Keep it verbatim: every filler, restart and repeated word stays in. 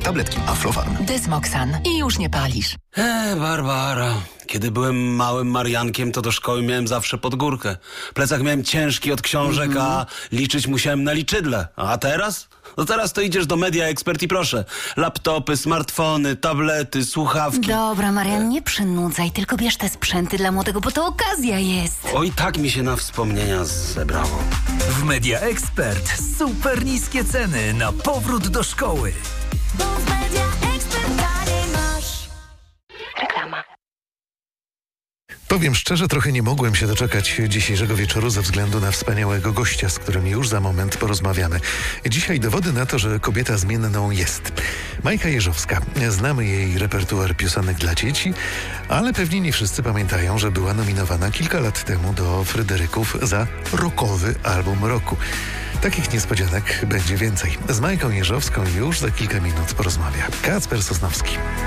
Tabletki Aflofarm. Dysmoxan. I już nie palisz. Eee, Barbara. Kiedy byłem małym Mariankiem, to do szkoły miałem zawsze pod górkę. Plecak miałem ciężki od książek, mm. a liczyć musiałem na liczydle. A teraz? No teraz to idziesz do Media Expert i proszę. Laptopy, smartfony, tablety, słuchawki. Dobra, Marian, nie przynudzaj, tylko bierz te sprzęty dla młodego, bo to okazja jest. Oj, tak mi się na wspomnienia zebrało. W Media Expert super niskie ceny na powrót do szkoły. Bo w Media Expert dalej masz. Reklama. Powiem szczerze, trochę nie mogłem się doczekać dzisiejszego wieczoru ze względu na wspaniałego gościa, z którym już za moment porozmawiamy. Dzisiaj dowody na to, że kobieta zmienną jest. Majka Jeżowska. Znamy jej repertuar piosenek dla dzieci, ale pewnie nie wszyscy pamiętają, że była nominowana kilka lat temu do Fryderyków za rockowy album roku. Takich niespodzianek będzie więcej. Z Majką Jeżowską już za kilka minut porozmawia Kacper Sosnowski.